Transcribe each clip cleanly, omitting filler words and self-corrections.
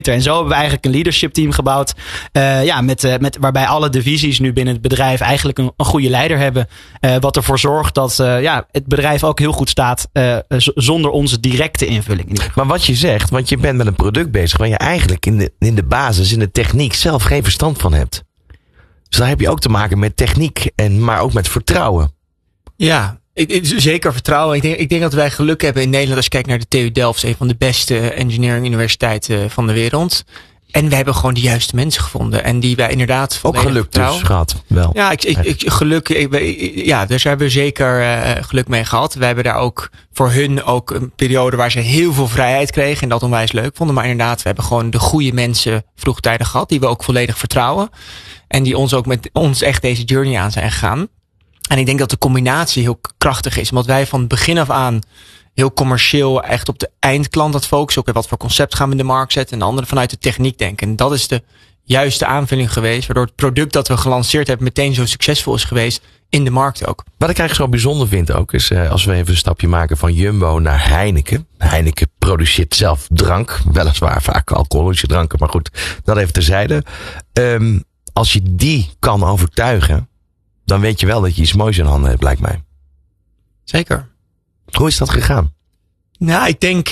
En zo hebben we eigenlijk een leadership team gebouwd. Waarbij alle divisies nu binnen het bedrijf eigenlijk een goede leider hebben. Wat ervoor zorgt dat het bedrijf ook heel goed staat zonder onze directe invulling. Maar wat je zegt, want je bent met een product bezig waar je eigenlijk in de basis, in de techniek zelf geen verstand van hebt. Dus daar heb je ook te maken met techniek, maar ook met vertrouwen. Ja, zeker vertrouwen. Ik denk dat wij geluk hebben in Nederland. Als je kijkt naar de TU Delft, een van de beste engineering universiteiten van de wereld. En we hebben gewoon de juiste mensen gevonden. En die wij inderdaad ook geluk dus gehad, wel. Ja, dus hebben we zeker geluk mee gehad. We hebben daar ook voor hun ook een periode waar ze heel veel vrijheid kregen. En dat onwijs leuk vonden. Maar inderdaad, we hebben gewoon de goede mensen vroegtijdig gehad. Die we ook volledig vertrouwen. En die ons ook met ons echt deze journey aan zijn gegaan. En ik denk dat de combinatie heel krachtig is. Omdat wij van het begin af aan heel commercieel echt op de eindklant aan het focussen. Ook wat voor concept gaan we in de markt zetten. En de andere vanuit de techniek denken. En dat is de juiste aanvulling geweest. Waardoor het product dat we gelanceerd hebben meteen zo succesvol is geweest in de markt ook. Wat ik eigenlijk zo bijzonder vind ook is als we even een stapje maken van Jumbo naar Heineken. Heineken produceert zelf drank. Weliswaar vaak alcoholische dranken. Maar goed, dat even terzijde. Als je die kan overtuigen, dan weet je wel dat je iets moois in handen hebt, lijkt mij. Zeker. Hoe is dat gegaan? Nou, ik denk,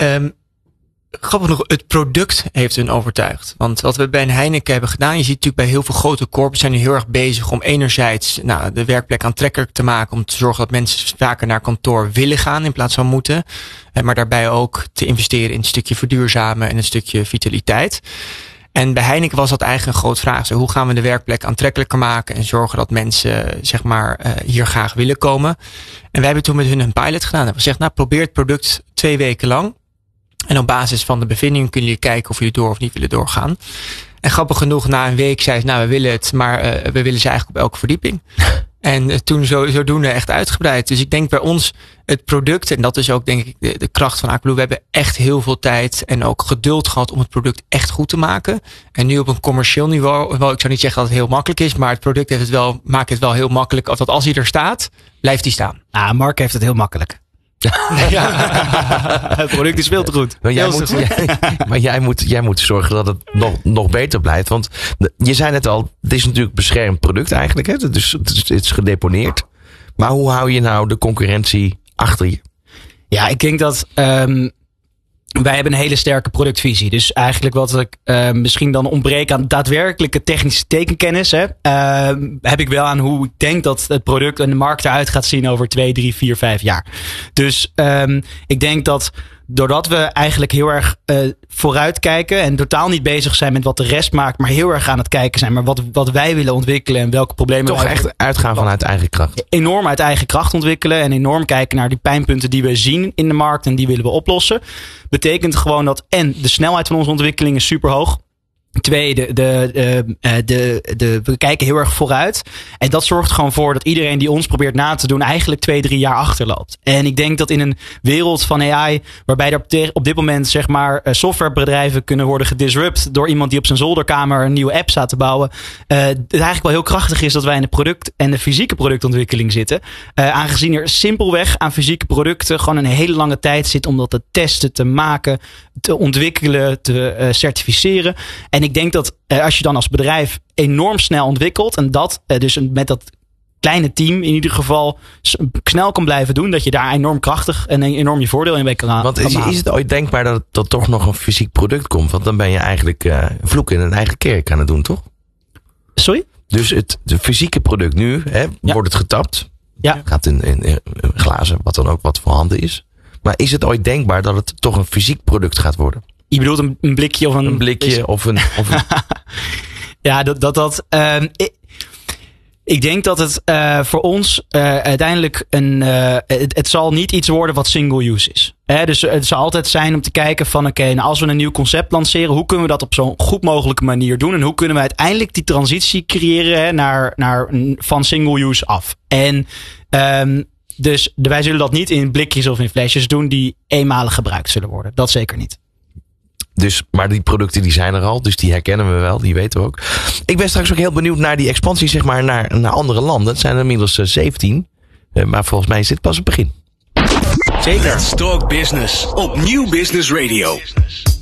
grappig nog, het product heeft hun overtuigd. Want wat we bij Heineken hebben gedaan, je ziet natuurlijk bij heel veel grote corporates zijn nu heel erg bezig om enerzijds de werkplek aantrekkelijk te maken. Om te zorgen dat mensen vaker naar kantoor willen gaan in plaats van moeten. Maar daarbij ook te investeren in een stukje verduurzamen en een stukje vitaliteit. En bij Heineken was dat eigenlijk een groot vraagstuk. Hoe gaan we de werkplek aantrekkelijker maken en zorgen dat mensen hier graag willen komen. En wij hebben toen met hun een pilot gedaan. We hebben gezegd, probeer het product 2 weken lang. En op basis van de bevindingen kunnen jullie kijken of jullie door of niet willen doorgaan. En grappig genoeg, na een week zei ze, we willen het, maar we willen ze eigenlijk op elke verdieping. En toen zodoende echt uitgebreid. Dus ik denk bij ons het product, en dat is ook denk ik de kracht van Aqualoop. We hebben echt heel veel tijd en ook geduld gehad om het product echt goed te maken. En nu op een commercieel niveau, ik zou niet zeggen dat het heel makkelijk is, maar het product maakt het wel heel makkelijk. Of dat als hij er staat, blijft hij staan. Mark heeft het heel makkelijk. Ja. Het product is veel te goed. Maar jij moet zorgen dat het nog beter blijft. Want je zei net al, het is natuurlijk beschermd product eigenlijk. Hè? Dus het is gedeponeerd. Maar hoe hou je nou de concurrentie achter je? Ja, ik denk dat wij hebben een hele sterke productvisie. Dus eigenlijk wat ik misschien dan ontbreek aan daadwerkelijke technische tekenkennis. Heb ik wel aan hoe ik denk dat het product en de markt eruit gaat zien over 2, 3, 4, 5 jaar. Dus ik denk dat doordat we eigenlijk heel erg vooruit kijken en totaal niet bezig zijn met wat de rest maakt, maar heel erg aan het kijken zijn, maar wat wij willen ontwikkelen en welke problemen toch echt uitgaan vanuit eigen kracht. Enorm uit eigen kracht ontwikkelen en enorm kijken naar die pijnpunten die we zien in de markt en die willen we oplossen. Betekent gewoon dat de snelheid van onze ontwikkeling is super hoog. 2, we kijken heel erg vooruit. En dat zorgt gewoon voor dat iedereen die ons probeert na te doen eigenlijk 2, 3 jaar achterloopt. En ik denk dat in een wereld van AI, waarbij er op dit moment softwarebedrijven kunnen worden gedisrupt door iemand die op zijn zolderkamer een nieuwe app staat te bouwen. Het eigenlijk wel heel krachtig is dat wij in de product en de fysieke productontwikkeling zitten. Aangezien er simpelweg aan fysieke producten gewoon een hele lange tijd zit om dat te testen, te maken, te ontwikkelen, te certificeren. En ik denk dat als je dan als bedrijf enorm snel ontwikkelt en dat dus met dat kleine team in ieder geval snel kan blijven doen, dat je daar enorm krachtig en enorm je voordeel in kan halen. Want is het ooit denkbaar dat er toch nog een fysiek product komt? Want dan ben je eigenlijk vloek in een eigen kerk aan het doen, toch? Sorry? Dus het fysieke product nu, wordt het getapt. Ja. Gaat in glazen, wat dan ook wat voorhanden is. Maar is het ooit denkbaar dat het toch een fysiek product gaat worden? Je bedoelt een blikje of een blikje of een... Ja, ik denk dat het voor ons uiteindelijk het zal niet iets worden wat single use is. Dus het zal altijd zijn om te kijken van als we een nieuw concept lanceren, hoe kunnen we dat op zo'n goed mogelijke manier doen? En hoe kunnen we uiteindelijk die transitie creëren naar van single use af? En dus wij zullen dat niet in blikjes of in flesjes doen die eenmalig gebruikt zullen worden. Dat zeker niet. Maar die producten die zijn er al, dus die herkennen we wel, die weten we ook. Ik ben straks ook heel benieuwd naar die expansie naar andere landen. Het zijn er inmiddels 17, maar volgens mij is dit pas het begin. Zeker. Let's Talk Business op Nieuw Business Radio.